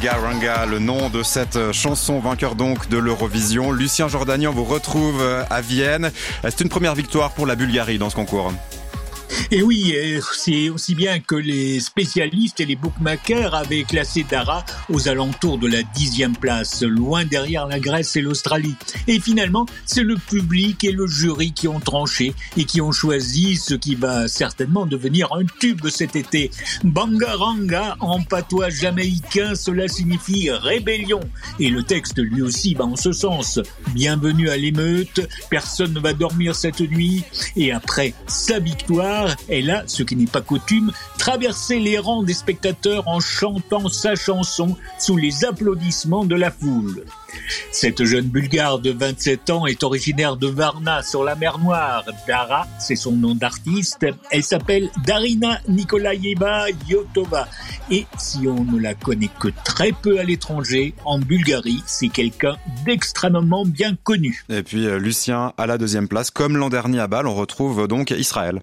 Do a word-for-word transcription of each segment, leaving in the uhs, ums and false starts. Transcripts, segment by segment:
Ranga Ranga, le nom de cette chanson, vainqueur donc de l'Eurovision. Lucien Jordanian vous retrouve à Vienne. C'est une première victoire pour la Bulgarie dans ce concours. Et oui, c'est aussi bien que les spécialistes et les bookmakers avaient classé Dara aux alentours de la dixième place, loin derrière la Grèce et l'Australie. Et finalement, c'est le public et le jury qui ont tranché et qui ont choisi ce qui va certainement devenir un tube cet été. Bangaranga, en patois jamaïcain, cela signifie rébellion. Et le texte, lui aussi, va en ce sens. Bienvenue à l'émeute, personne ne va dormir cette nuit. Et après sa victoire, elle a, ce qui n'est pas coutume, traversé les rangs des spectateurs en chantant sa chanson sous les applaudissements de la foule. Cette jeune Bulgare de vingt-sept ans est originaire de Varna, sur la mer Noire. Dara, c'est son nom d'artiste. Elle s'appelle Darina Nikolaïeva Yotova. Et si on ne la connaît que très peu à l'étranger, en Bulgarie, c'est quelqu'un d'extrêmement bien connu. Et puis Lucien, à la deuxième place, comme l'an dernier à Bâle, on retrouve donc Israël.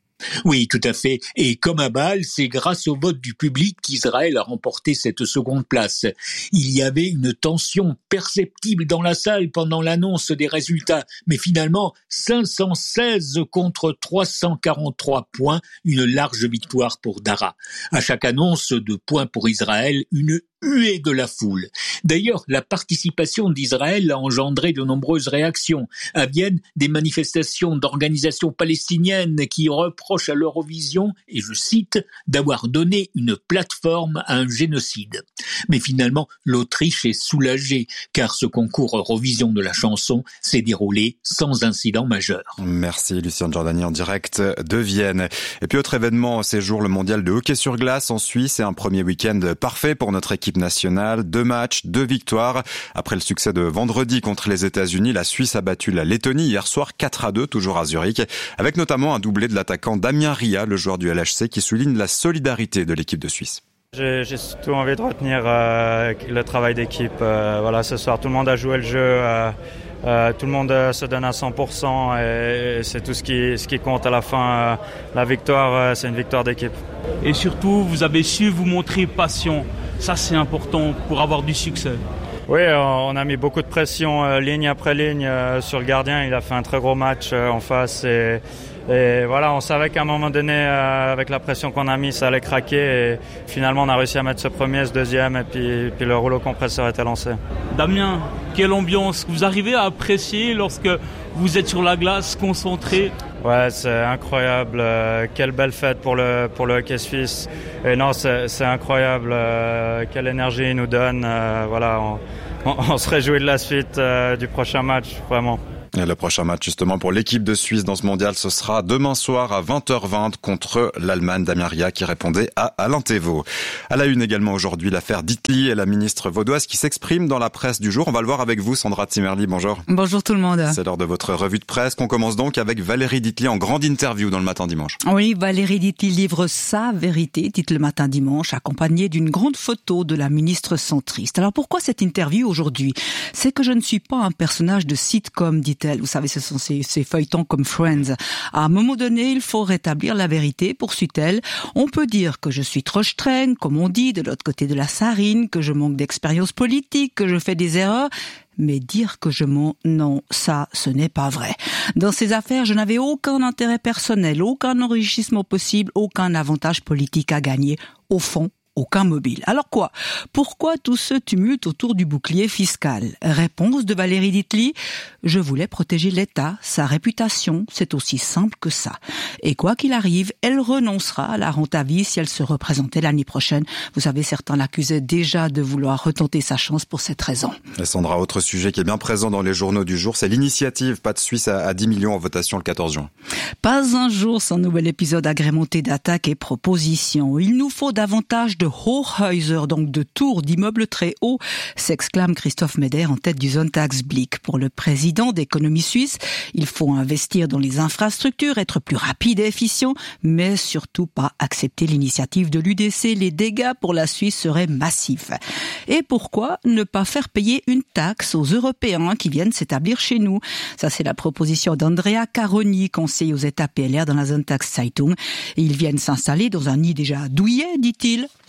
Oui, tout à fait. Et comme à Bâle, c'est grâce au vote du public qu'Israël a remporté cette seconde place. Il y avait une tension perceptible dans la salle pendant l'annonce des résultats. Mais finalement, cinq cent seize contre trois cent quarante-trois points, une large victoire pour Dara. À chaque annonce de points pour Israël, une huée de la foule. D'ailleurs, la participation d'Israël a engendré de nombreuses réactions. À Vienne, des manifestations d'organisations palestiniennes qui reprochent à l'Eurovision, et je cite, d'avoir donné une plateforme à un génocide. Mais finalement, l'Autriche est soulagée, car ce concours Eurovision de la chanson s'est déroulé sans incident majeur. Merci Lucien Jordanian en direct de Vienne. Et puis autre événement, ces jours, le mondial de hockey sur glace en Suisse, et un premier week-end parfait pour notre équipe nationale. Deux matchs, deux victoires. Après le succès de vendredi contre les États-Unis, la Suisse a battu la Lettonie hier soir quatre à deux, toujours à Zurich, avec notamment un doublé de l'attaquant Damien Ria, le joueur du L H C, qui souligne la solidarité de l'équipe de Suisse. J'ai, j'ai surtout envie de retenir euh, le travail d'équipe. Euh, voilà, ce soir, tout le monde a joué le jeu. Euh, Euh, tout le monde euh, se donne à cent pour cent et, et c'est tout ce qui, ce qui compte à la fin. Euh, la victoire, euh, c'est une victoire d'équipe. Et surtout, vous avez su vous montrer patient. Ça, c'est important pour avoir du succès. Oui, on a mis beaucoup de pression euh, ligne après ligne euh, sur le gardien. Il a fait un très gros match euh, en face et, et voilà, on savait qu'à un moment donné, euh, avec la pression qu'on a mis, ça allait craquer. Et finalement, on a réussi à mettre ce premier, ce deuxième et puis, puis le rouleau compresseur était lancé. Damien, quelle ambiance vous arrivez à apprécier lorsque vous êtes sur la glace, concentré? Ouais, c'est incroyable. Euh, quelle belle fête pour le pour le hockey suisse. Et non, c'est, c'est incroyable. Euh, quelle énergie il nous donne. Euh, voilà, on, on, on se réjouit de la suite euh, du prochain match, vraiment. Et le prochain match justement pour l'équipe de Suisse dans ce mondial, ce sera demain soir à vingt heures vingt contre l'Allemagne. Damien Ria qui répondait à Alain Thévault. À la une également aujourd'hui, l'affaire Dietly et la ministre vaudoise qui s'exprime dans la presse du jour. On va le voir avec vous, Sandra Zimmerli, bonjour. Bonjour tout le monde. C'est l'heure de votre revue de presse qu'on commence donc avec Valérie Dietly en grande interview dans le Matin Dimanche. Oui, Valérie Dietly livre sa vérité, titre le Matin Dimanche, accompagnée d'une grande photo de la ministre centriste. Alors pourquoi cette interview aujourd'hui? C'est que je ne suis pas un personnage de sitcom, dit-elle. Vous savez, ce sont ces, ces feuilletons comme Friends. À un moment donné, il faut rétablir la vérité, poursuit-elle. On peut dire que je suis trop streng, comme on dit, de l'autre côté de la sarine, que je manque d'expérience politique, que je fais des erreurs. Mais dire que je mens, non, ça, ce n'est pas vrai. Dans ces affaires, je n'avais aucun intérêt personnel, aucun enrichissement possible, aucun avantage politique à gagner. Au fond, aucun mobile. Alors quoi? Pourquoi tout ce tumulte autour du bouclier fiscal? Réponse de Valérie Dietly: je voulais protéger l'État, sa réputation, c'est aussi simple que ça. Et quoi qu'il arrive, elle renoncera à la rente à vie si elle se représentait l'année prochaine. Vous savez, certains l'accusaient déjà de vouloir retenter sa chance pour cette raison. Et Sandra, autre sujet qui est bien présent dans les journaux du jour, c'est l'initiative Pas de Suisse à dix millions en votation le quatorze juin. Pas un jour sans nouvel épisode agrémenté d'attaques et propositions. Il nous faut davantage de Hochhäuser, donc de tours d'immeubles très hauts, s'exclame Christophe Meder en tête du Sonntagsblick. Pour le président d'économie suisse, il faut investir dans les infrastructures, être plus rapide et efficient, mais surtout pas accepter l'initiative de l'U D C. Les dégâts pour la Suisse seraient massifs. Et pourquoi ne pas faire payer une taxe aux Européens qui viennent s'établir chez nous? Ça, c'est la proposition d'Andrea Caroni, conseiller aux États P L R dans la Sonntagszeitung. Et ils viennent s'installer dans un nid déjà douillet, dit-il.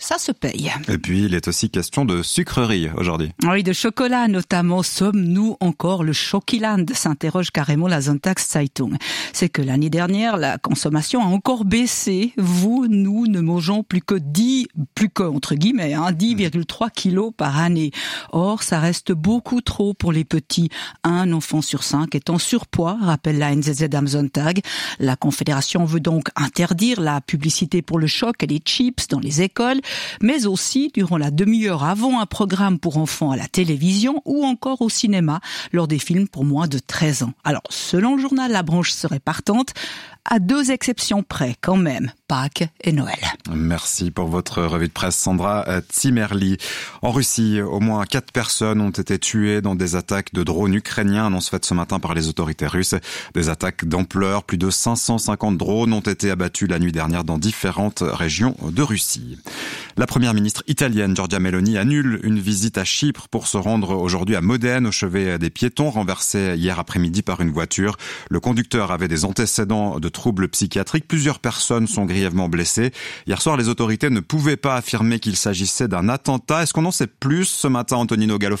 ça se paye. Et puis, il est aussi question de sucreries aujourd'hui. Oui, de chocolat notamment. Sommes-nous encore le Schokiland, s'interroge carrément la Sonntagszeitung. C'est que l'année dernière, la consommation a encore baissé. Vous, nous ne mangeons plus que dix, plus que, entre guillemets, hein, dix virgule trois kilos par année. Or, ça reste beaucoup trop pour les petits. Un enfant sur cinq est en surpoids, rappelle la N Z Z am Sonntag. La Confédération veut donc interdire la publicité pour le choc et les chips dans les écoles, mais aussi durant la demi-heure avant un programme pour enfants à la télévision ou encore au cinéma lors des films pour moins de treize ans. Alors, selon le journal, la branche serait partante, à deux exceptions près quand même, Pâques et Noël. Merci pour votre revue de presse, Sandra Zimmerli. En Russie, au moins quatre personnes ont été tuées dans des attaques de drones ukrainiens, annonce faite ce matin par les autorités russes. Des attaques d'ampleur, plus de cinq cent cinquante drones ont été abattus la nuit dernière dans différentes régions de Russie. La première ministre italienne, Giorgia Meloni, annule une visite à Chypre pour se rendre aujourd'hui à Modène, au chevet des piétons renversés hier après-midi par une voiture. Le conducteur avait des antécédents de troubles psychiatriques. Plusieurs personnes sont grièvement blessées. Hier soir, les autorités ne pouvaient pas affirmer qu'il s'agissait d'un attentat. Est-ce qu'on en sait plus ce matin, Antonino Gallofaro ?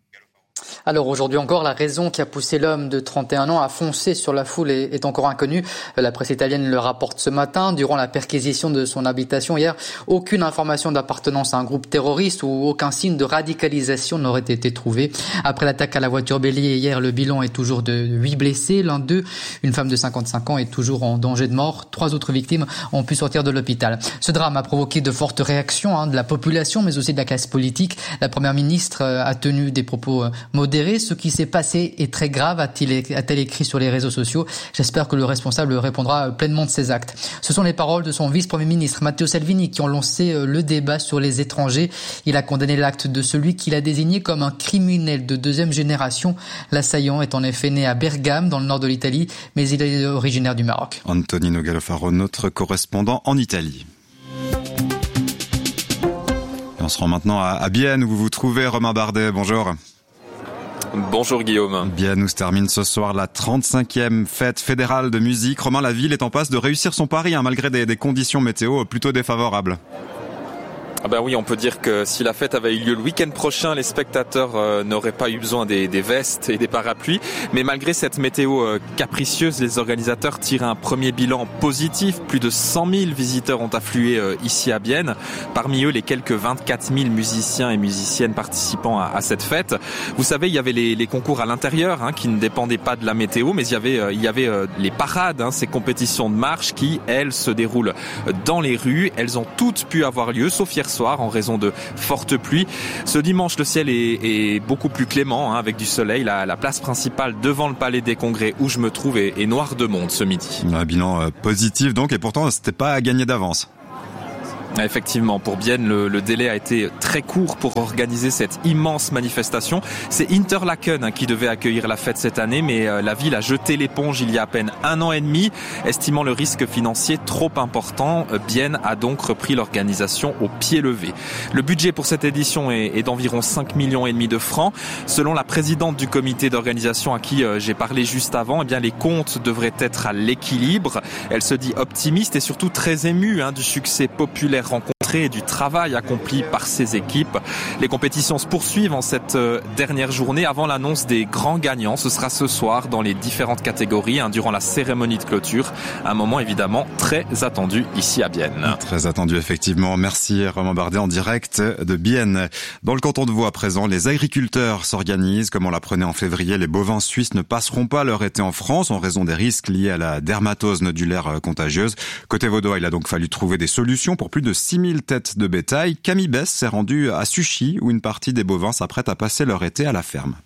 Alors aujourd'hui encore, la raison qui a poussé l'homme de trente et un ans à foncer sur la foule est, est encore inconnue. La presse italienne le rapporte ce matin. Durant la perquisition de son habitation hier, aucune information d'appartenance à un groupe terroriste ou aucun signe de radicalisation n'aurait été trouvé. Après l'attaque à la voiture bélier hier, le bilan est toujours de huit blessés. L'un d'eux, une femme de cinquante-cinq ans, est toujours en danger de mort. Trois autres victimes ont pu sortir de l'hôpital. Ce drame a provoqué de fortes réactions hein, de la population, mais aussi de la classe politique. La première ministre a tenu des propos modéré. Ce qui s'est passé est très grave, a-t-il, a-t-elle écrit sur les réseaux sociaux. J'espère que le responsable répondra pleinement de ses actes. Ce sont les paroles de son vice-premier ministre, Matteo Salvini, qui ont lancé le débat sur les étrangers. Il a condamné l'acte de celui qu'il a désigné comme un criminel de deuxième génération. L'assaillant est en effet né à Bergame, dans le nord de l'Italie, mais il est originaire du Maroc. Antonino Gallofaro, notre correspondant en Italie. Et on se rend maintenant à Bienne, où vous vous trouvez, Romain Bardet. Bonjour. Bonjour Guillaume. Bienne, où se termine ce soir la trente-cinquième fête fédérale de musique. Romain, la ville est en passe de réussir son pari, hein, malgré des, des conditions météo plutôt défavorables. Ah ben oui, on peut dire que si la fête avait eu lieu le week-end prochain, les spectateurs euh, n'auraient pas eu besoin des, des vestes et des parapluies. Mais malgré cette météo euh, capricieuse, les organisateurs tirent un premier bilan positif. Plus de cent mille visiteurs ont afflué euh, ici à Bienne. Parmi eux, les quelques vingt-quatre mille musiciens et musiciennes participant à, à cette fête. Vous savez, il y avait les, les concours à l'intérieur hein, qui ne dépendaient pas de la météo, mais il y avait, euh, il y avait euh, les parades, hein, ces compétitions de marche qui, elles, se déroulent dans les rues. Elles ont toutes pu avoir lieu, sauf hier soir, en raison de fortes pluies. Ce dimanche, le ciel est, est beaucoup plus clément, hein, avec du soleil. La, la place principale devant le Palais des Congrès, où je me trouve, est, est noire de monde ce midi. Un bilan euh, positif donc, et pourtant, c'était pas à gagner d'avance. Effectivement, pour Bienne, le, le délai a été très court pour organiser cette immense manifestation. C'est Interlaken hein, qui devait accueillir la fête cette année, mais euh, la ville a jeté l'éponge il y a à peine un an et demi, estimant le risque financier trop important. Bienne a donc repris l'organisation au pied levé. Le budget pour cette édition est, est d'environ cinq millions et demi de francs. Selon la présidente du comité d'organisation à qui euh, j'ai parlé juste avant, eh bien les comptes devraient être à l'équilibre. Elle se dit optimiste et surtout très émue hein, du succès populaire rencontrés et du travail accompli par ces équipes. Les compétitions se poursuivent en cette dernière journée avant l'annonce des grands gagnants. Ce sera ce soir dans les différentes catégories hein, durant la cérémonie de clôture. Un moment évidemment très attendu ici à Bienne. Très attendu effectivement. Merci Romain Bardet en direct de Bienne. Dans le canton de Vaud à présent, les agriculteurs s'organisent. Comme on l'apprenait en février, les bovins suisses ne passeront pas leur été en France en raison des risques liés à la dermatose nodulaire contagieuse. Côté vaudois, il a donc fallu trouver des solutions pour plus de six mille têtes de bétail. Camille Bess s'est rendue à Suchy où une partie des bovins s'apprête à passer leur été à la ferme.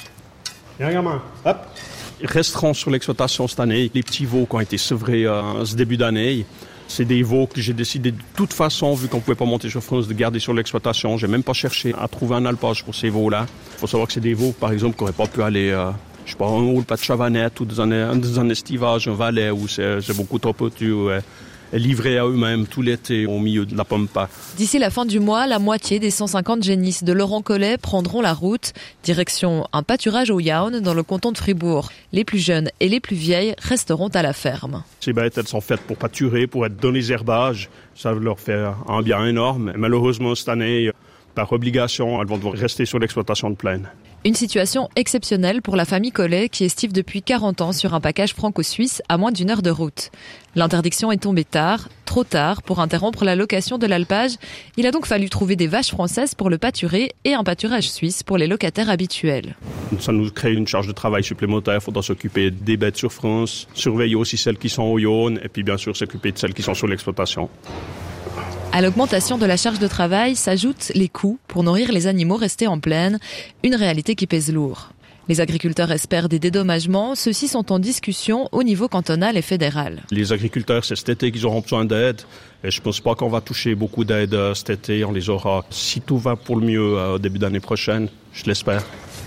Bien, gamin. Hop. Ils resteront sur l'exploitation cette année. Les petits veaux qui ont été sevrés euh, ce début d'année, c'est des veaux que j'ai décidé de toute façon, vu qu'on ne pouvait pas monter sur France, de garder sur l'exploitation. Je n'ai même pas cherché à trouver un alpage pour ces veaux-là. Il faut savoir que c'est des veaux, par exemple, qui n'auraient pas pu aller... Euh, je sais pas, en haut, le pas de Chavanette ou dans un, dans un estivage, un valais où c'est, c'est beaucoup trop petit. Ouais. livrés à eux-mêmes tout l'été au milieu de la pampa. D'ici la fin du mois, la moitié des cent cinquante génisses de Laurent Collet prendront la route. Direction un pâturage au Jaun, dans le canton de Fribourg. Les plus jeunes et les plus vieilles resteront à la ferme. Ces bêtes, elles sont faites pour pâturer, pour être dans les herbages. Ça leur fait un bien énorme. Malheureusement, cette année, par obligation, elles vont devoir rester sur l'exploitation de plaine. Une situation exceptionnelle pour la famille Collet qui estive depuis quarante ans sur un package franco-suisse à moins d'une heure de route. L'interdiction est tombée tard, trop tard pour interrompre la location de l'alpage. Il a donc fallu trouver des vaches françaises pour le pâturer et un pâturage suisse pour les locataires habituels. Ça nous crée une charge de travail supplémentaire. Il faudra s'occuper des bêtes sur France, surveiller aussi celles qui sont au Jaun et puis bien sûr s'occuper de celles qui sont sur l'exploitation. À l'augmentation de la charge de travail s'ajoutent les coûts pour nourrir les animaux restés en plaine, une réalité qui pèse lourd. Les agriculteurs espèrent des dédommagements, ceux-ci sont en discussion au niveau cantonal et fédéral. Les agriculteurs, c'est cet été qu'ils auront besoin d'aide. Et je ne pense pas qu'on va toucher beaucoup d'aide cet été. On les aura, si tout va pour le mieux, au début d'année prochaine, je l'espère.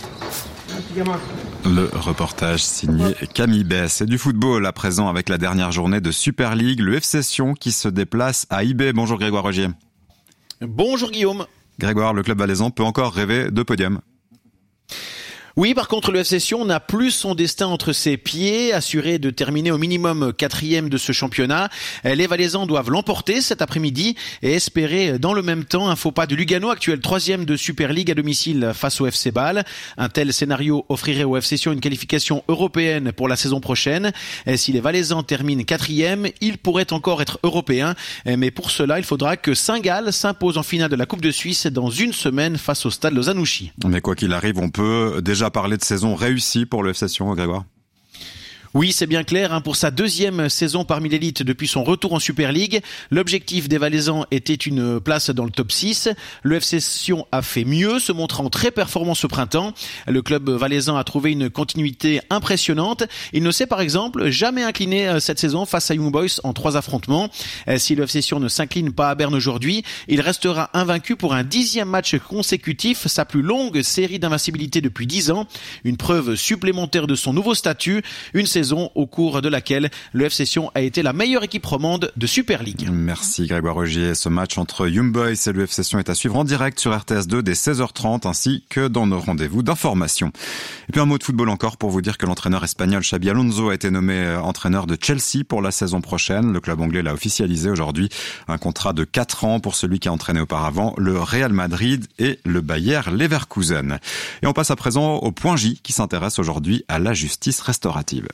Le reportage signé Camille Bess. Et du football à présent avec la dernière journée de Super League, le F C Sion qui se déplace à I B. Bonjour Grégoire Rogier. Bonjour Guillaume. Grégoire, le club valaisan peut encore rêver de podium. Oui, par contre, le F C Sion n'a plus son destin entre ses pieds, assuré de terminer au minimum quatrième de ce championnat. Les Valaisans doivent l'emporter cet après-midi et espérer dans le même temps un faux pas de Lugano, actuel troisième de Super League à domicile face au F C Bâle. Un tel scénario offrirait au F C Sion une qualification européenne pour la saison prochaine. Et si les Valaisans terminent quatrième, ils pourraient encore être européens. Mais pour cela, il faudra que Saint-Gall s'impose en finale de la Coupe de Suisse dans une semaine face au stade Lausanne-Ouchy. Mais quoi qu'il arrive, on peut déjà parler de saison réussie pour le F C Sion, Grégoire. Oui, c'est bien clair, hein, pour sa deuxième saison parmi l'élite depuis son retour en Super League. L'objectif des Valaisans était une place dans le top six. Le F C Sion a fait mieux, se montrant très performant ce printemps. Le club valaisan a trouvé une continuité impressionnante. Il ne s'est par exemple jamais incliné cette saison face à Young Boys en trois affrontements. Si le F C Sion ne s'incline pas à Berne aujourd'hui, il restera invaincu pour un dixième match consécutif, sa plus longue série d'invincibilité depuis dix ans. Une preuve supplémentaire de son nouveau statut, une saison au cours de laquelle le F C Sion a été la meilleure équipe romande de Super League. Merci Grégoire Rogier. Ce match entre Young Boys et le F C Sion est à suivre en direct sur R T S deux dès seize heures trente ainsi que dans nos rendez-vous d'information. Et puis un mot de football encore pour vous dire que l'entraîneur espagnol Xabi Alonso a été nommé entraîneur de Chelsea pour la saison prochaine. Le club anglais l'a officialisé aujourd'hui. Un contrat de quatre ans pour celui qui a entraîné auparavant le Real Madrid et le Bayer Leverkusen. Et on passe à présent au point J qui s'intéresse aujourd'hui à la justice restaurative.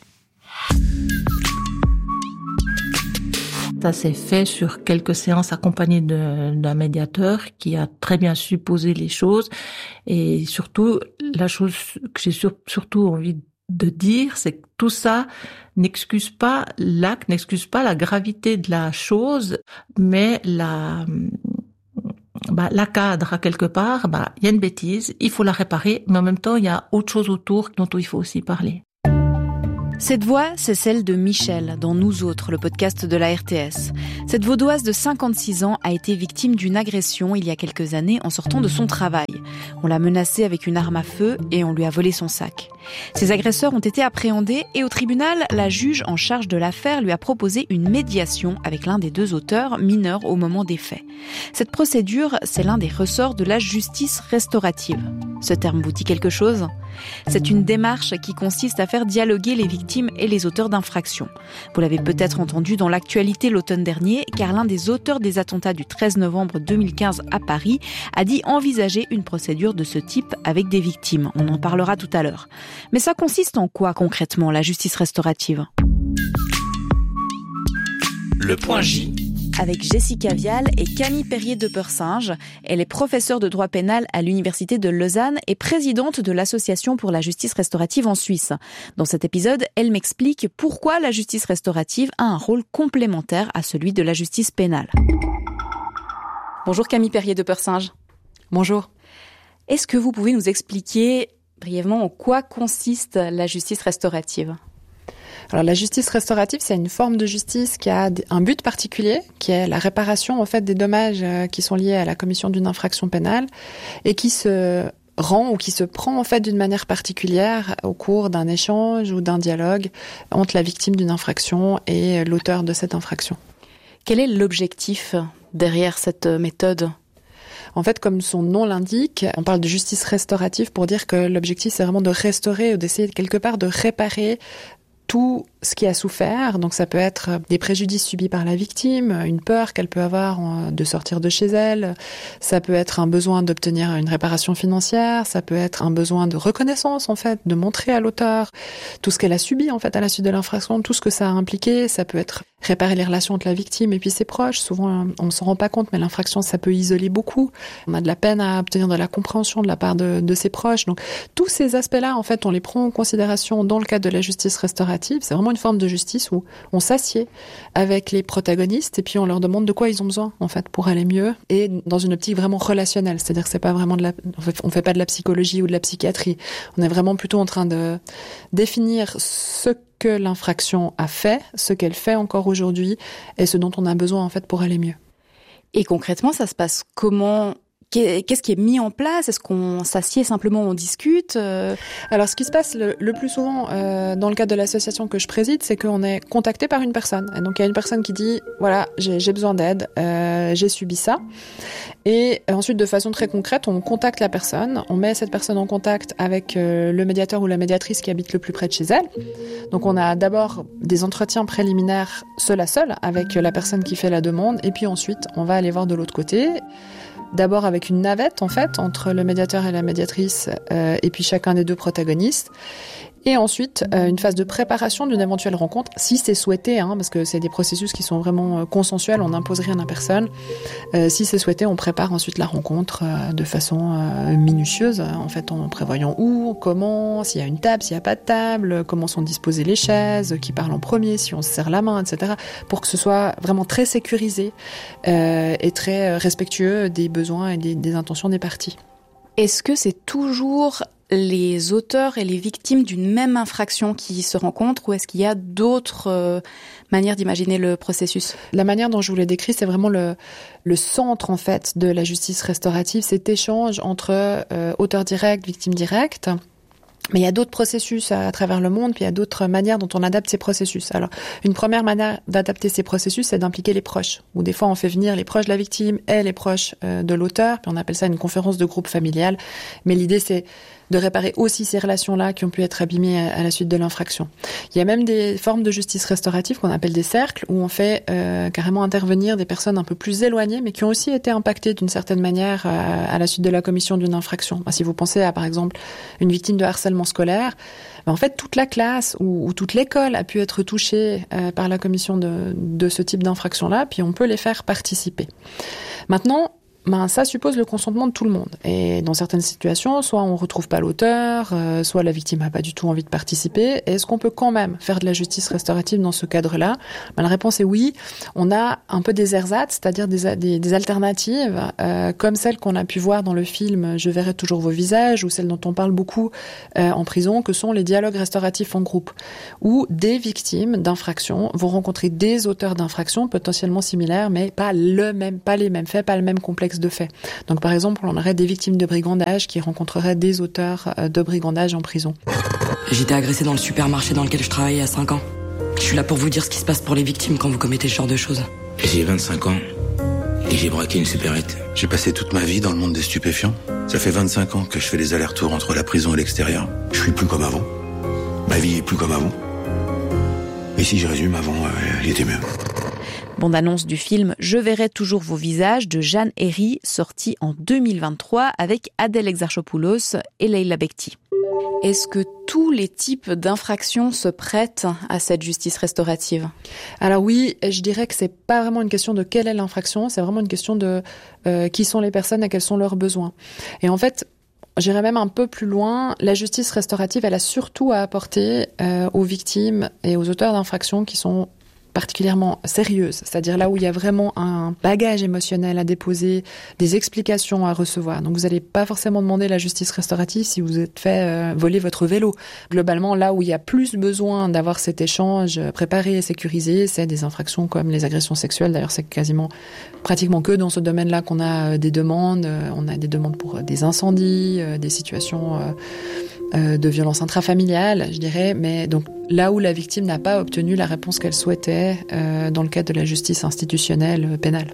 Ça s'est fait sur quelques séances accompagnées de, d'un médiateur qui a très bien su poser les choses. Et surtout, la chose que j'ai sur, surtout envie de dire, c'est que tout ça n'excuse pas l'acte, n'excuse pas la gravité de la chose, mais la... Bah, la cadre à quelque part, bah, il y a une bêtise, il faut la réparer, mais en même temps, il y a autre chose autour dont il faut aussi parler. Cette voix, c'est celle de Michel, dans Nous Autres, le podcast de la R T S. Cette vaudoise de cinquante-six ans a été victime d'une agression il y a quelques années en sortant de son travail. On l'a menacée avec une arme à feu et on lui a volé son sac. Ses agresseurs ont été appréhendés et au tribunal, la juge en charge de l'affaire lui a proposé une médiation avec l'un des deux auteurs, mineur au moment des faits. Cette procédure, c'est l'un des ressorts de la justice restaurative. Ce terme vous dit quelque chose ? C'est une démarche qui consiste à faire dialoguer les victimes et les auteurs d'infractions. Vous l'avez peut-être entendu dans l'actualité l'automne dernier, car l'un des auteurs des attentats du treize novembre deux mille quinze à Paris a dit envisager une procédure de ce type avec des victimes. On en parlera tout à l'heure. Mais ça consiste en quoi concrètement, la justice restaurative ? Le point J. Avec Jessica Vial et Camille Perrier de Persinge. Elle est professeure de droit pénal à l'Université de Lausanne et présidente de l'Association pour la justice restaurative en Suisse. Dans cet épisode, elle m'explique pourquoi la justice restaurative a un rôle complémentaire à celui de la justice pénale. Bonjour Camille Perrier de Persinge. Bonjour. Est-ce que vous pouvez nous expliquer brièvement en quoi consiste la justice restaurative ? Alors la justice restaurative, c'est une forme de justice qui a un but particulier, qui est la réparation en fait des dommages qui sont liés à la commission d'une infraction pénale et qui se rend ou qui se prend en fait d'une manière particulière au cours d'un échange ou d'un dialogue entre la victime d'une infraction et l'auteur de cette infraction. Quel est l'objectif derrière cette méthode ? En fait, comme son nom l'indique, on parle de justice restaurative pour dire que l'objectif, c'est vraiment de restaurer ou d'essayer quelque part de réparer tout ce qui a souffert. Donc ça peut être des préjudices subis par la victime, une peur qu'elle peut avoir de sortir de chez elle, ça peut être un besoin d'obtenir une réparation financière, ça peut être un besoin de reconnaissance en fait, de montrer à l'auteur tout ce qu'elle a subi en fait à la suite de l'infraction, tout ce que ça a impliqué. Ça peut être réparer les relations entre la victime et puis ses proches. Souvent on ne s'en rend pas compte, mais l'infraction ça peut isoler beaucoup. On a de la peine à obtenir de la compréhension de la part de, de ses proches. Donc tous ces aspects-là en fait on les prend en considération dans le cadre de la justice restaurative. C'est vraiment une forme de justice où on s'assied avec les protagonistes et puis on leur demande de quoi ils ont besoin en fait pour aller mieux, et dans une optique vraiment relationnelle. C'est-à-dire que c'est pas vraiment de la, on fait, on fait pas de la psychologie ou de la psychiatrie. On est vraiment plutôt en train de définir ce que l'infraction a fait, ce qu'elle fait encore aujourd'hui et ce dont on a besoin en fait pour aller mieux. Et concrètement, ça se passe comment ? Qu'est-ce qui est mis en place ? Est-ce qu'on s'assied simplement, on discute ? Alors, ce qui se passe le, le plus souvent euh, dans le cadre de l'association que je préside, c'est qu'on est contacté par une personne. Et donc, il y a une personne qui dit, voilà, j'ai, j'ai besoin d'aide, euh, j'ai subi ça. Et ensuite, de façon très concrète, on contacte la personne, on met cette personne en contact avec euh, le médiateur ou la médiatrice qui habite le plus près de chez elle. Donc, on a d'abord des entretiens préliminaires seul à seul avec la personne qui fait la demande. Et puis ensuite, on va aller voir de l'autre côté. D'abord avec une navette en fait entre le médiateur et la médiatrice euh, et puis chacun des deux protagonistes. Et ensuite, euh, une phase de préparation d'une éventuelle rencontre, si c'est souhaité, hein, parce que c'est des processus qui sont vraiment euh, consensuels, on n'impose rien à personne. Euh, si c'est souhaité, on prépare ensuite la rencontre euh, de façon euh, minutieuse, en fait, en prévoyant où, comment, s'il y a une table, s'il n'y a pas de table, comment sont disposées les chaises, qui parle en premier, si on se serre la main, et cetera, pour que ce soit vraiment très sécurisé euh, et très respectueux des besoins et des, des intentions des parties. Est-ce que c'est toujours les auteurs et les victimes d'une même infraction qui se rencontrent, ou est-ce qu'il y a d'autres euh, manières d'imaginer le processus ? La manière dont je vous l'ai décrit, c'est vraiment le, le centre en fait de la justice restaurative, cet échange entre euh, auteur direct, victime directe. Mais il y a d'autres processus à, à travers le monde, puis il y a d'autres manières dont on adapte ces processus. Alors, une première manière d'adapter ces processus, c'est d'impliquer les proches. Ou des fois, on fait venir les proches de la victime et les proches euh, de l'auteur, puis on appelle ça une conférence de groupe familial. Mais l'idée, c'est de réparer aussi ces relations-là qui ont pu être abîmées à, à la suite de l'infraction. Il y a même des formes de justice restaurative qu'on appelle des cercles, où on fait euh, carrément intervenir des personnes un peu plus éloignées, mais qui ont aussi été impactées d'une certaine manière euh, à la suite de la commission d'une infraction. Ben, si vous pensez à, par exemple, une victime de harcèlement scolaire, ben, en fait, toute la classe ou, ou toute l'école a pu être touchée euh, par la commission de, de ce type d'infraction-là, puis on peut les faire participer. Maintenant, ben, ça suppose le consentement de tout le monde. Et dans certaines situations, soit on ne retrouve pas l'auteur, euh, soit la victime n'a pas du tout envie de participer. Est-ce qu'on peut quand même faire de la justice restaurative dans ce cadre-là ? Ben, la réponse est oui. On a un peu des ersatz, c'est-à-dire des, des, des alternatives, euh, comme celles qu'on a pu voir dans le film « Je verrai toujours vos visages » ou celles dont on parle beaucoup euh, en prison, que sont les dialogues restauratifs en groupe, où des victimes d'infractions vont rencontrer des auteurs d'infractions potentiellement similaires, mais pas le même, pas les mêmes faits, pas le même complexe de faits. Donc par exemple, on aurait des victimes de brigandage qui rencontreraient des auteurs de brigandage en prison. J'étais agressée dans le supermarché dans lequel je travaillais à cinq ans. Je suis là pour vous dire ce qui se passe pour les victimes quand vous commettez ce genre de choses. J'ai vingt-cinq ans et j'ai braqué une supérette. J'ai passé toute ma vie dans le monde des stupéfiants. Ça fait vingt-cinq ans que je fais les allers-retours entre la prison et l'extérieur. Je suis plus comme avant. Ma vie est plus comme avant. Et si je résume, avant, euh, elle était mieux. Bande-annonce du film « Je verrai toujours vos visages » de Jeanne Herry, sorti en deux mille vingt-trois avec Adèle Exarchopoulos et Leila Bekti. Est-ce que tous les types d'infractions se prêtent à cette justice restaurative ? Alors oui, je dirais que c'est pas vraiment une question de quelle est l'infraction, c'est vraiment une question de euh, qui sont les personnes et quels sont leurs besoins. Et en fait, j'irais même un peu plus loin, la justice restaurative, elle a surtout à apporter euh, aux victimes et aux auteurs d'infractions qui sont particulièrement sérieuse, c'est-à-dire là où il y a vraiment un bagage émotionnel à déposer, des explications à recevoir. Donc vous n'allez pas forcément demander la justice restaurative si vous êtes fait euh, voler votre vélo. Globalement, là où il y a plus besoin d'avoir cet échange préparé et sécurisé, c'est des infractions comme les agressions sexuelles. D'ailleurs, c'est quasiment, pratiquement que dans ce domaine-là qu'on a des demandes. On a des demandes pour des incendies, des situations euh, de violence intrafamiliale, je dirais. Mais donc là où la victime n'a pas obtenu la réponse qu'elle souhaitait euh, dans le cadre de la justice institutionnelle euh, pénale.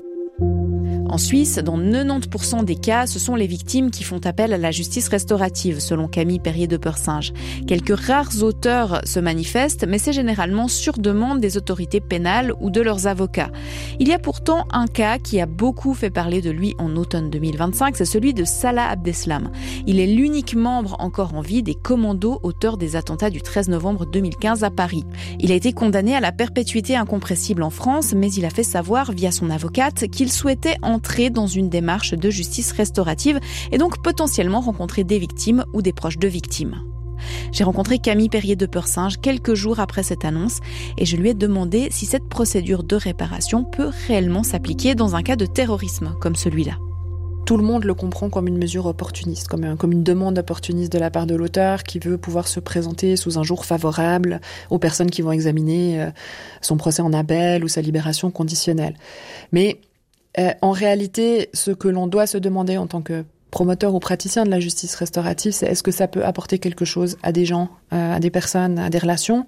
En Suisse, dans quatre-vingt-dix pour cent des cas, ce sont les victimes qui font appel à la justice restaurative, selon Camille Perrier de Persinge. Quelques rares auteurs se manifestent, mais c'est généralement sur demande des autorités pénales ou de leurs avocats. Il y a pourtant un cas qui a beaucoup fait parler de lui en automne deux mille vingt-cinq, c'est celui de Salah Abdeslam. Il est l'unique membre encore en vie des commandos auteurs des attentats du treize novembre deux mille quinze à Paris. Il a été condamné à la perpétuité incompressible en France, mais il a fait savoir via son avocate qu'il souhaitait entrer dans une démarche de justice restaurative et donc potentiellement rencontrer des victimes ou des proches de victimes. J'ai rencontré Camille Perrier de Persinge quelques jours après cette annonce et je lui ai demandé si cette procédure de réparation peut réellement s'appliquer dans un cas de terrorisme comme celui-là. Tout le monde le comprend comme une mesure opportuniste, comme, un, comme une demande opportuniste de la part de l'auteur qui veut pouvoir se présenter sous un jour favorable aux personnes qui vont examiner euh, son procès en appel ou sa libération conditionnelle. Mais euh, en réalité, ce que l'on doit se demander en tant que promoteur ou praticien de la justice restaurative, c'est est-ce que ça peut apporter quelque chose à des gens, euh, à des personnes, à des relations.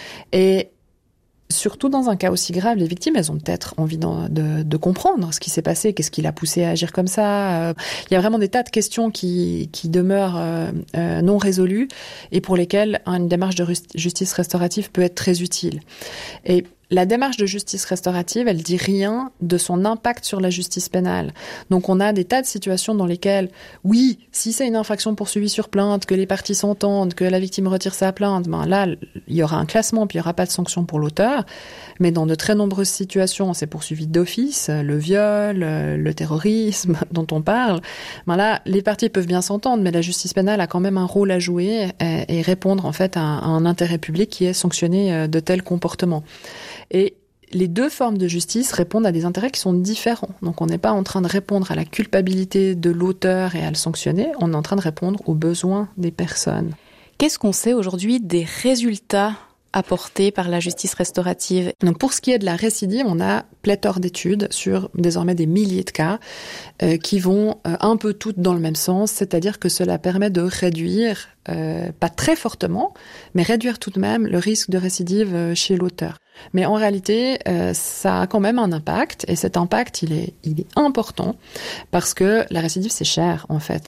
Et surtout dans un cas aussi grave, les victimes, elles ont peut-être envie de, de, de comprendre ce qui s'est passé, qu'est-ce qui l'a poussé à agir comme ça. Euh, il y a vraiment des tas de questions qui, qui demeurent euh, euh, non résolues et pour lesquelles une démarche de justice restaurative peut être très utile. Et la démarche de justice restaurative, elle dit rien de son impact sur la justice pénale. Donc on a des tas de situations dans lesquelles, oui, si c'est une infraction poursuivie sur plainte, que les parties s'entendent, que la victime retire sa plainte, ben là, il y aura un classement, puis il n'y aura pas de sanction pour l'auteur. Mais dans de très nombreuses situations, c'est poursuivi d'office, le viol, le terrorisme dont on parle. Ben là, les parties peuvent bien s'entendre, mais la justice pénale a quand même un rôle à jouer et, et répondre en fait à un, à un intérêt public qui est sanctionner de tels comportements. Et les deux formes de justice répondent à des intérêts qui sont différents. Donc on n'est pas en train de répondre à la culpabilité de l'auteur et à le sanctionner, on est en train de répondre aux besoins des personnes. Qu'est-ce qu'on sait aujourd'hui des résultats apportés par la justice restaurative? Donc pour ce qui est de la récidive, on a pléthore d'études sur désormais des milliers de cas euh, qui vont euh, un peu toutes dans le même sens, c'est-à-dire que cela permet de réduire, euh, pas très fortement, mais réduire tout de même le risque de récidive euh, chez l'auteur. Mais en réalité, euh, ça a quand même un impact, et cet impact, il est, il est important, parce que la récidive, c'est cher, en fait.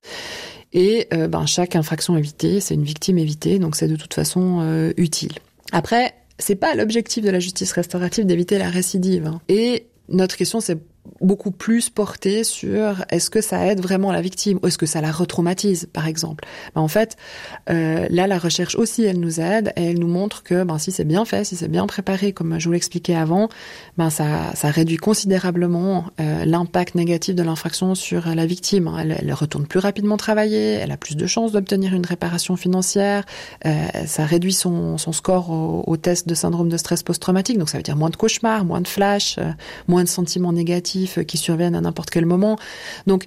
Et euh, ben, chaque infraction évitée, c'est une victime évitée, donc c'est de toute façon euh, utile. Après, c'est pas l'objectif de la justice restaurative d'éviter la récidive. Hein. Et notre question, c'est beaucoup plus portée sur est-ce que ça aide vraiment la victime ou est-ce que ça la retraumatise, par exemple. Ben, en fait, euh, là, la recherche aussi, elle nous aide et elle nous montre que ben, si c'est bien fait, si c'est bien préparé, comme je vous l'expliquais avant, ben, ça, ça réduit considérablement euh, l'impact négatif de l'infraction sur la victime. Elle, elle retourne plus rapidement travailler, elle a plus de chances d'obtenir une réparation financière, euh, ça réduit son, son score au, au test de syndrome de stress post-traumatique, donc ça veut dire moins de cauchemars, moins de flashs, euh, moins de sentiments négatifs qui surviennent à n'importe quel moment. Donc,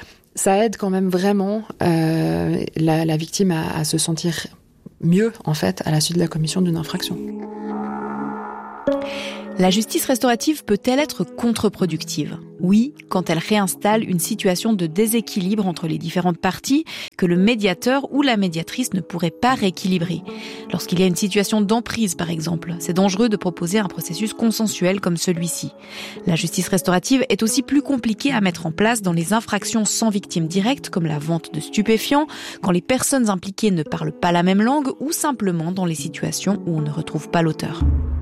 ça aide quand même vraiment euh, la, la victime à, à se sentir mieux, en fait, à la suite de la commission d'une infraction. La justice restaurative peut-elle être contre-productive ? Oui, quand elle réinstalle une situation de déséquilibre entre les différentes parties que le médiateur ou la médiatrice ne pourrait pas rééquilibrer. Lorsqu'il y a une situation d'emprise, par exemple, c'est dangereux de proposer un processus consensuel comme celui-ci. La justice restaurative est aussi plus compliquée à mettre en place dans les infractions sans victime directe, comme la vente de stupéfiants, quand les personnes impliquées ne parlent pas la même langue ou simplement dans les situations où on ne retrouve pas l'auteur.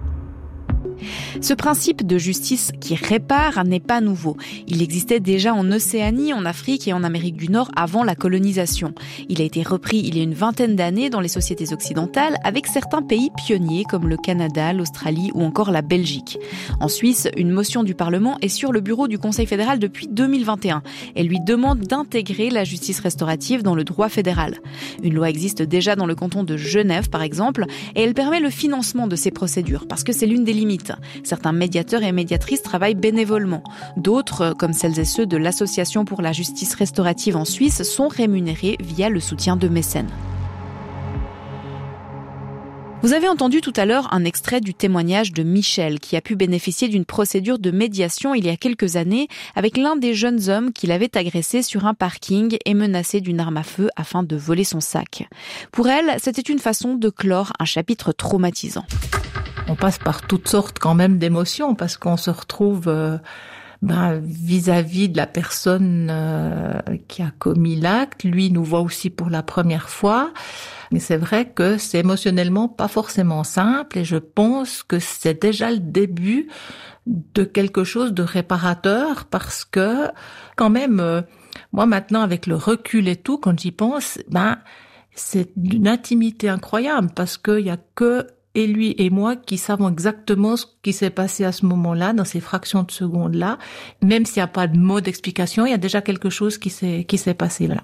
Ce principe de justice qui répare n'est pas nouveau. Il existait déjà en Océanie, en Afrique et en Amérique du Nord avant la colonisation. Il a été repris il y a une vingtaine d'années dans les sociétés occidentales avec certains pays pionniers comme le Canada, l'Australie ou encore la Belgique. En Suisse, une motion du Parlement est sur le bureau du Conseil fédéral depuis deux mille vingt et un. Elle lui demande d'intégrer la justice restaurative dans le droit fédéral. Une loi existe déjà dans le canton de Genève, par exemple, et elle permet le financement de ces procédures parce que c'est l'une des limites. Certains médiateurs et médiatrices travaillent bénévolement. D'autres, comme celles et ceux de l'Association pour la justice restaurative en Suisse, sont rémunérés via le soutien de mécènes. Vous avez entendu tout à l'heure un extrait du témoignage de Michel, qui a pu bénéficier d'une procédure de médiation il y a quelques années avec l'un des jeunes hommes qui l'avait agressé sur un parking et menacé d'une arme à feu afin de voler son sac. Pour elle, c'était une façon de clore un chapitre traumatisant. On passe par toutes sortes quand même d'émotions parce qu'on se retrouve euh, ben, vis-à-vis de la personne euh, qui a commis l'acte. Lui nous voit aussi pour la première fois. Mais c'est vrai que c'est émotionnellement pas forcément simple et je pense que c'est déjà le début de quelque chose de réparateur parce que quand même, euh, moi maintenant avec le recul et tout, quand j'y pense, ben c'est d'une intimité incroyable parce qu'il y a que et lui et moi qui savons exactement ce qui s'est passé à ce moment-là, dans ces fractions de secondes-là. Même s'il n'y a pas de mot d'explication, il y a déjà quelque chose qui s'est, qui s'est passé là.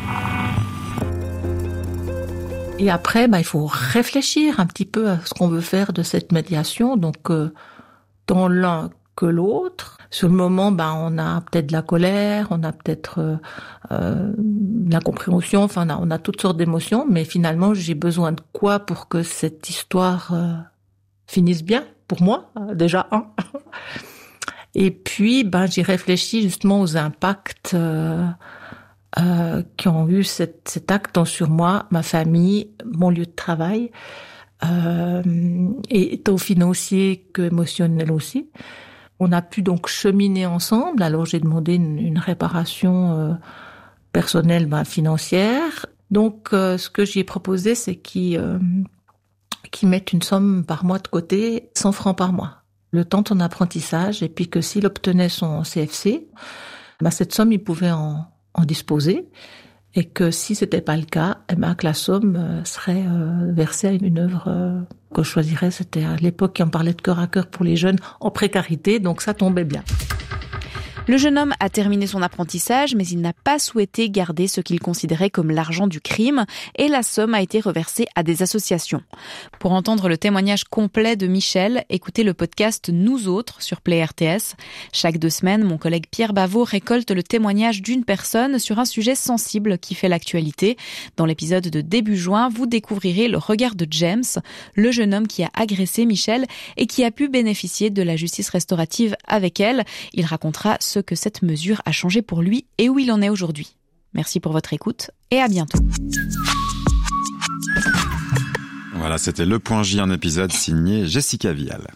Et après, bah, il faut réfléchir un petit peu à ce qu'on veut faire de cette médiation. Donc, euh, tant l'un que l'autre. Sur le moment, bah, on a peut-être de la colère, on a peut-être euh, euh, de l'incompréhension, enfin, on a, on a toutes sortes d'émotions. Mais finalement, j'ai besoin de quoi pour que cette histoire euh, finisse bien, pour moi, euh, déjà, un. Et puis, ben, j'y réfléchis justement aux impacts euh, euh, qui ont eu cet, cet acte sur moi, ma famille, mon lieu de travail, euh, et tant financier que émotionnel aussi. On a pu donc cheminer ensemble. Alors j'ai demandé une, une réparation euh, personnelle, ben, financière. Donc euh, ce que j'ai proposé, c'est qu'ils euh, qu'ils mettent une somme par mois de côté, cent francs par mois, le temps de son apprentissage, et puis que s'il obtenait son C F C, ben, cette somme, il pouvait en, en disposer, et que si c'était pas le cas, eh ben, que la somme euh, serait euh, versée à une œuvre euh, que je choisirais. C'était à l'époque qui en parlait de cœur à cœur pour les jeunes en précarité, donc ça tombait bien. Le jeune homme a terminé son apprentissage, mais il n'a pas souhaité garder ce qu'il considérait comme l'argent du crime, et la somme a été reversée à des associations. Pour entendre le témoignage complet de Michel, écoutez le podcast Nous Autres sur Play R T S. Chaque deux semaines, mon collègue Pierre Bavot récolte le témoignage d'une personne sur un sujet sensible qui fait l'actualité. Dans l'épisode de début juin, vous découvrirez le regard de James, le jeune homme qui a agressé Michel et qui a pu bénéficier de la justice restaurative avec elle. Il racontera ce que cette mesure a changé pour lui et où il en est aujourd'hui. Merci pour votre écoute et à bientôt. Voilà, c'était Le Point J, un épisode signé Jessica Vial.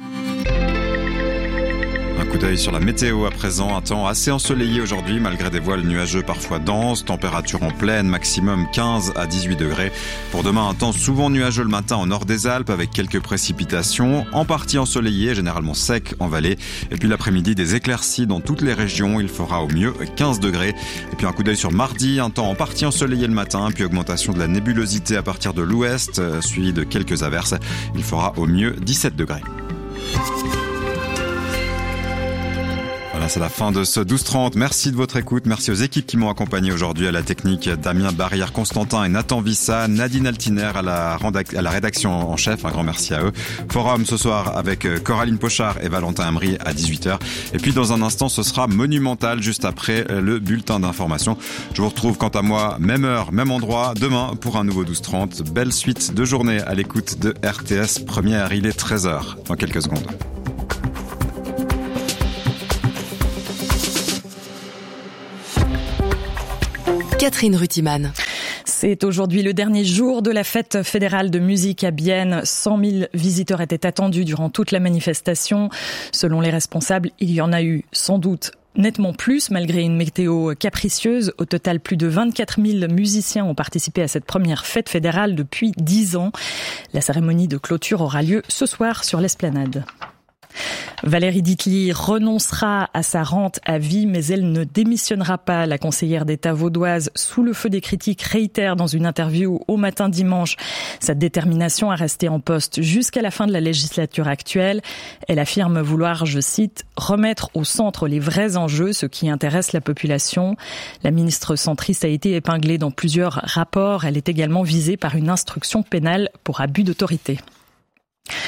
Un coup d'œil sur la météo à présent, un temps assez ensoleillé aujourd'hui malgré des voiles nuageux parfois denses, température en pleine, maximum quinze à dix-huit degrés. Pour demain, un temps souvent nuageux le matin au nord des Alpes avec quelques précipitations, en partie ensoleillé, généralement sec en vallée. Et puis l'après-midi, des éclaircies dans toutes les régions, il fera au mieux quinze degrés. Et puis un coup d'œil sur mardi, un temps en partie ensoleillé le matin, puis augmentation de la nébulosité à partir de l'ouest, suivi de quelques averses. Il fera au mieux dix-sept degrés. Voilà, c'est la fin de ce douze trente. Merci de votre écoute. Merci aux équipes qui m'ont accompagné aujourd'hui à la technique. Damien Barrière-Constantin et Nathan Vissa, Nadine Altiner à la, à la rédaction en chef. Un grand merci à eux. Forum ce soir avec Coraline Pochard et Valentin Amry à dix-huit heures. Et puis dans un instant, ce sera Monumental juste après le bulletin d'information. Je vous retrouve quant à moi, même heure, même endroit, demain pour un nouveau douze trente. Belle suite de journée à l'écoute de R T S Première. Il est treize heures dans quelques secondes. Catherine Rutiman. C'est aujourd'hui le dernier jour de la fête fédérale de musique à Bienne. cent mille visiteurs étaient attendus durant toute la manifestation. Selon les responsables, il y en a eu sans doute nettement plus, malgré une météo capricieuse. Au total, plus de vingt-quatre mille musiciens ont participé à cette première fête fédérale depuis dix ans. La cérémonie de clôture aura lieu ce soir sur l'esplanade. Valérie Ditli renoncera à sa rente à vie, mais elle ne démissionnera pas. La conseillère d'État vaudoise, sous le feu des critiques, réitère dans une interview au Matin Dimanche sa détermination à rester en poste jusqu'à la fin de la législature actuelle. Elle affirme vouloir, je cite, remettre au centre les vrais enjeux, ce qui intéresse la population. La ministre centriste a été épinglée dans plusieurs rapports. Elle est également visée par une instruction pénale pour abus d'autorité.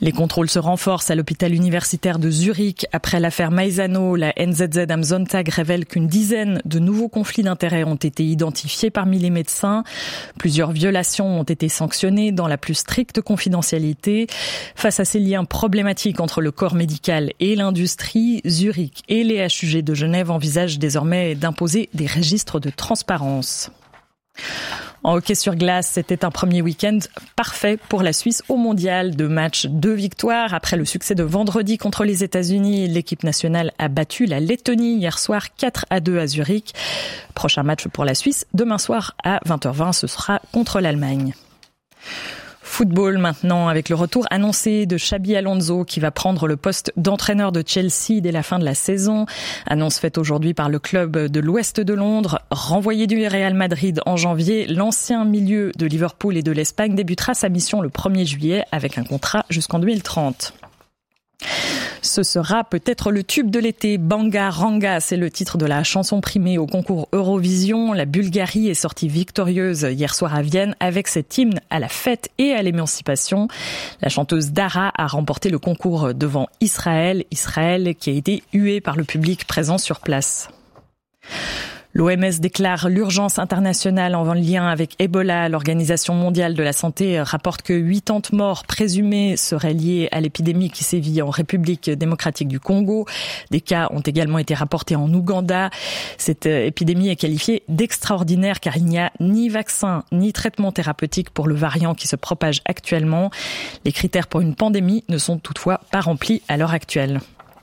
Les contrôles se renforcent à l'hôpital universitaire de Zurich. Après l'affaire Maisano, la N Z Z am Sonntag révèle qu'une dizaine de nouveaux conflits d'intérêts ont été identifiés parmi les médecins. Plusieurs violations ont été sanctionnées dans la plus stricte confidentialité. Face à ces liens problématiques entre le corps médical et l'industrie, Zurich et les H U G de Genève envisagent désormais d'imposer des registres de transparence. En hockey sur glace, c'était un premier week-end parfait pour la Suisse au mondial. Deux matchs, deux victoires. Après le succès de vendredi contre les États-Unis, l'équipe nationale a battu la Lettonie hier soir quatre à deux à Zurich. Prochain match pour la Suisse, demain soir à vingt heures vingt, ce sera contre l'Allemagne. Football maintenant, avec le retour annoncé de Xabi Alonso qui va prendre le poste d'entraîneur de Chelsea dès la fin de la saison. Annonce faite aujourd'hui par le club de l'Ouest de Londres. Renvoyé du Real Madrid en janvier, l'ancien milieu de Liverpool et de l'Espagne débutera sa mission le premier juillet avec un contrat jusqu'en deux mille trente. Ce sera peut-être le tube de l'été. Banga Ranga, c'est le titre de la chanson primée au concours Eurovision. La Bulgarie est sortie victorieuse hier soir à Vienne avec cet hymne à la fête et à l'émancipation. La chanteuse Dara a remporté le concours devant Israël. Israël qui a été hué par le public présent sur place. L'O M S déclare l'urgence internationale en lien avec Ebola. L'Organisation mondiale de la santé rapporte que quatre-vingts morts présumés seraient liés à l'épidémie qui sévit en République démocratique du Congo. Des cas ont également été rapportés en Ouganda. Cette épidémie est qualifiée d'extraordinaire car il n'y a ni vaccin ni traitement thérapeutique pour le variant qui se propage actuellement. Les critères pour une pandémie ne sont toutefois pas remplis à l'heure actuelle.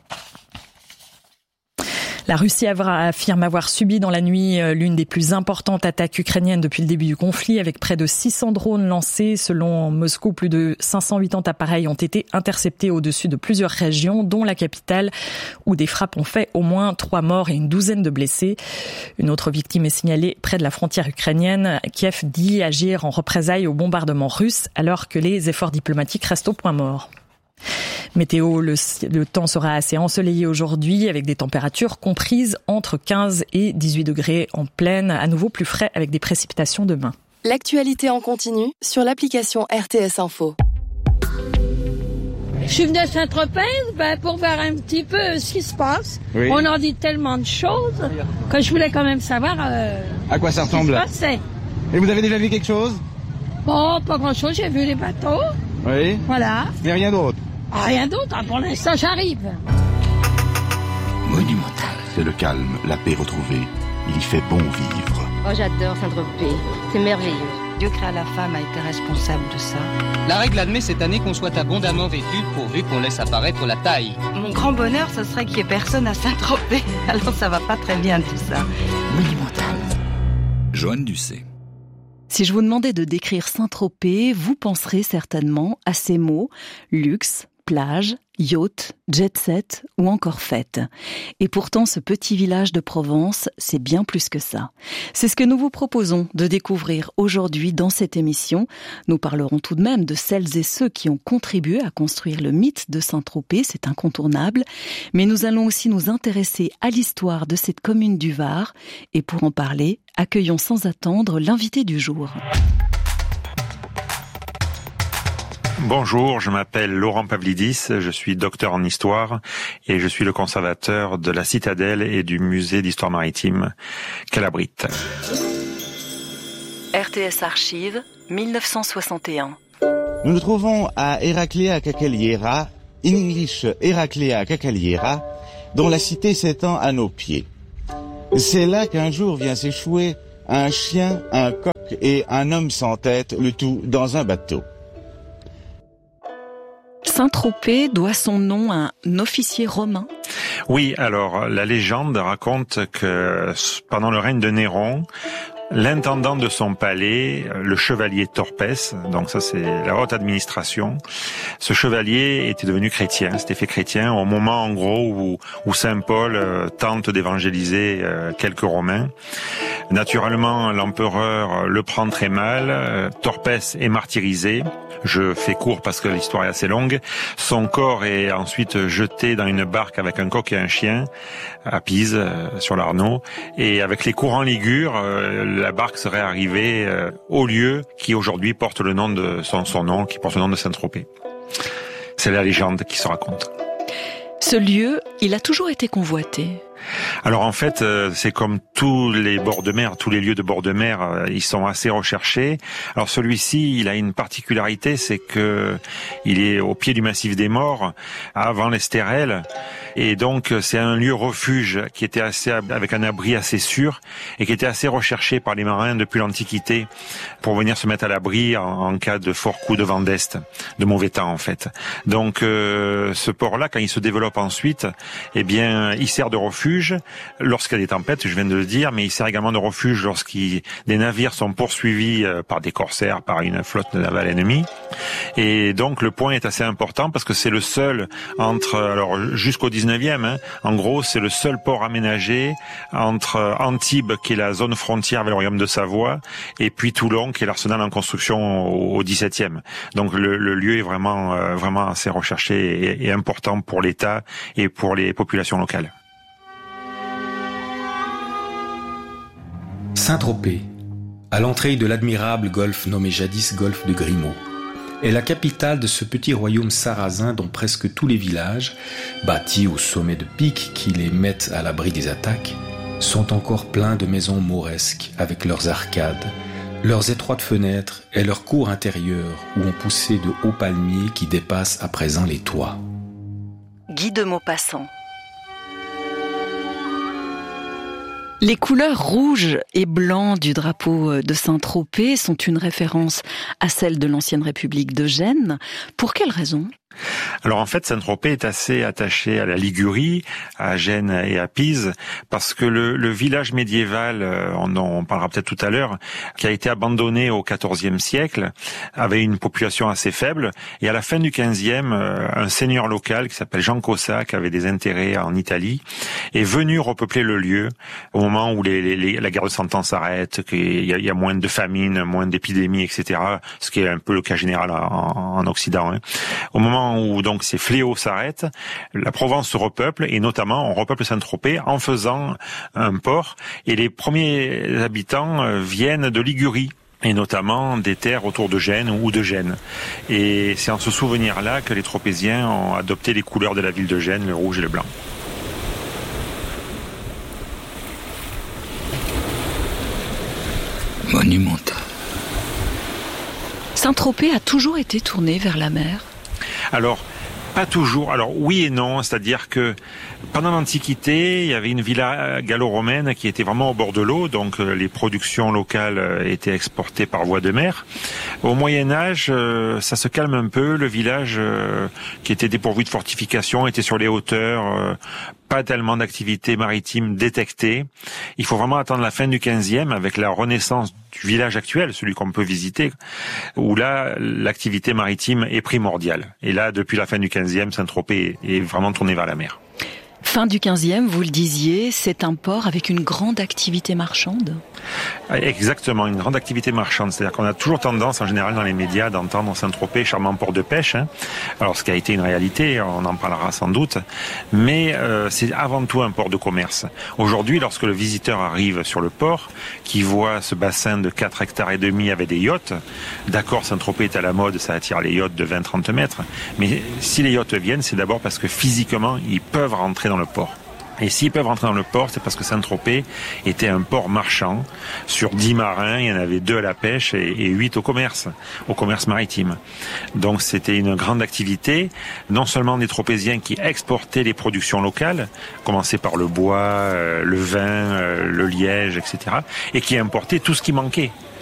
La Russie affirme avoir subi dans la nuit l'une des plus importantes attaques ukrainiennes depuis le début du conflit, avec près de six cents drones lancés. Selon Moscou, plus de cinq cent quatre-vingts appareils ont été interceptés au-dessus de plusieurs régions, dont la capitale, où des frappes ont fait au moins trois morts et une douzaine de blessés. Une autre victime est signalée près de la frontière ukrainienne. Kiev dit agir en représailles au bombardement russe, alors que les efforts diplomatiques restent au point mort. Météo, le, le temps sera assez ensoleillé aujourd'hui avec des températures comprises entre quinze et dix-huit degrés en plaine, à nouveau plus frais avec des précipitations demain. L'actualité en continu sur l'application R T S Info. Je suis venue à Saint-Tropez ben, pour voir un petit peu ce qui se passe. Oui. On en dit tellement de choses que je voulais quand même savoir euh, à quoi ça ressemble. Ce qui se passait. Et vous avez déjà vu quelque chose? Bon, pas grand-chose. J'ai vu les bateaux. Oui. Voilà. Mais rien d'autre. Ah, rien d'autre. Pour l'instant, j'arrive. Monumental. C'est le calme, la paix retrouvée. Il y fait bon vivre. Oh, j'adore Saint-Tropez. C'est merveilleux. Dieu créa la femme, a été responsable de ça. La règle admet cette année qu'on soit abondamment vêtu pourvu qu'on laisse apparaître la taille. Mon grand bonheur, ce serait qu'il n'y ait personne à Saint-Tropez. Alors ça va pas très bien tout ça. Monumental. Joanne Ducé. Si je vous demandais de décrire Saint-Tropez, vous penserez certainement à ces mots luxe, plage, yacht, jet-set ou encore fête. Et pourtant, ce petit village de Provence, c'est bien plus que ça. C'est ce que nous vous proposons de découvrir aujourd'hui dans cette émission. Nous parlerons tout de même de celles et ceux qui ont contribué à construire le mythe de Saint-Tropez, c'est incontournable. Mais nous allons aussi nous intéresser à l'histoire de cette commune du Var. Et pour en parler, accueillons sans attendre l'invité du jour. Bonjour, je m'appelle Laurent Pavlidis, je suis docteur en histoire et je suis le conservateur de la Citadelle et du musée d'histoire maritime qu'elle abrite. R T S Archives, mille neuf cent soixante et un. Nous nous trouvons à Heraclea Caccaliera, in English Heraclea Caccaliera, dont la cité s'étend à nos pieds. C'est là qu'un jour vient s'échouer un chien, un coq et un homme sans tête, le tout dans un bateau. Saint-Tropez doit son nom à un officier romain. Oui, alors la légende raconte que pendant le règne de Néron, l'intendant de son palais, le chevalier Torpès, donc ça c'est la haute administration, ce chevalier était devenu chrétien, s'était fait chrétien au moment en gros où, où Saint Paul euh, tente d'évangéliser euh, quelques Romains. Naturellement, l'empereur le prend très mal, euh, Torpès est martyrisé. Je fais court parce que l'histoire est assez longue. Son corps est ensuite jeté dans une barque avec un coq et un chien à Pise, euh, sur l'Arno. Et avec les courants ligures, euh, la barque serait arrivée euh, au lieu qui aujourd'hui porte le nom de son, son nom, qui porte le nom de Saint-Tropez. C'est la légende qui se raconte. Ce lieu, il a toujours été convoité. Alors en fait, c'est comme tous les bords de mer, tous les lieux de bord de mer, ils sont assez recherchés. Alors celui-ci, il a une particularité, c'est que il est au pied du massif des Morts, avant l'Estérel, et donc c'est un lieu refuge qui était assez avec un abri assez sûr et qui était assez recherché par les marins depuis l'Antiquité pour venir se mettre à l'abri en, en cas de fort coup de vent d'est, de mauvais temps en fait. Donc euh, ce port-là, quand il se développe ensuite, eh bien, il sert de refuge lorsqu'il y a des tempêtes, je viens de le dire, mais il sert également de refuge lorsqu'il des navires sont poursuivis par des corsaires, par une flotte navale ennemie. Et donc le point est assez important parce que c'est le seul entre, alors jusqu'au dix-neuvième, hein, en gros c'est le seul port aménagé entre Antibes, qui est la zone frontière avec le royaume de Savoie, et puis Toulon, qui est l'arsenal en construction au dix-septième. Donc le, le lieu est vraiment, euh, vraiment assez recherché et, et important pour l'État et pour les populations locales. Saint-Tropez, à l'entrée de l'admirable golfe nommé jadis golfe de Grimaud, est la capitale de ce petit royaume sarrasin dont presque tous les villages, bâtis au sommet de pics qui les mettent à l'abri des attaques, sont encore pleins de maisons mauresques avec leurs arcades, leurs étroites fenêtres et leurs cours intérieures où ont poussé de hauts palmiers qui dépassent à présent les toits. Guy de Maupassant. Les couleurs rouges et blancs du drapeau de Saint-Tropez sont une référence à celle de l'ancienne République de Gênes. Pour quelle raison ? Alors en fait, Saint-Tropez est assez attaché à la Ligurie, à Gênes et à Pise, parce que le, le village médiéval, on en parlera peut-être tout à l'heure, qui a été abandonné au quatorzième siècle, avait une population assez faible, et à la fin du quinzième, un seigneur local qui s'appelle Jean Cossa, qui avait des intérêts en Italie, est venu repeupler le lieu au moment où les, les, la guerre de Cent Ans s'arrête, qu'il y a, il y a moins de famine, moins d'épidémies, et cetera, ce qui est un peu le cas général en, en Occident. Hein. Au moment où donc ces fléaux s'arrêtent, la Provence se repeuple, et notamment on repeuple Saint-Tropez en faisant un port, et les premiers habitants viennent de Ligurie, et notamment des terres autour de Gênes ou de Gênes. Et c'est en ce souvenir-là que les Tropéziens ont adopté les couleurs de la ville de Gênes, le rouge et le blanc. Monumental. Saint-Tropez a toujours été tourné vers la mer. Alors, pas toujours. Alors oui et non, c'est-à-dire que pendant l'Antiquité, il y avait une villa gallo-romaine qui était vraiment au bord de l'eau, donc les productions locales étaient exportées par voie de mer. Au Moyen-Âge, ça se calme un peu. Le village, qui était dépourvu de fortifications, était sur les hauteurs, pas tellement d'activités maritimes détectées. Il faut vraiment attendre la fin du quinzième avec la renaissance du village actuel, celui qu'on peut visiter, où là, l'activité maritime est primordiale. Et là, depuis la fin du quinzième, Saint-Tropez est vraiment tourné vers la mer. Fin du quinzième, vous le disiez, c'est un port avec une grande activité marchande. Exactement, une grande activité marchande. C'est-à-dire qu'on a toujours tendance, en général, dans les médias, d'entendre Saint-Tropez, charmant port de pêche. Hein. Alors, ce qui a été une réalité, on en parlera sans doute. Mais euh, c'est avant tout un port de commerce. Aujourd'hui, lorsque le visiteur arrive sur le port, qui voit ce bassin de quatre hectares et demi avec des yachts, d'accord, Saint-Tropez est à la mode, ça attire les yachts de vingt à trente mètres. Mais si les yachts viennent, c'est d'abord parce que physiquement, ils peuvent rentrer dans le port. Et s'ils peuvent rentrer dans le port, c'est parce que Saint-Tropez était un port marchand. Sur dix marins, il y en avait deux à la pêche et huit au commerce, au commerce maritime. Donc c'était une grande activité, non seulement des Tropéziens qui exportaient les productions locales, commencé par le bois, le vin, le liège, et cetera, et qui importaient tout ce qui manquait.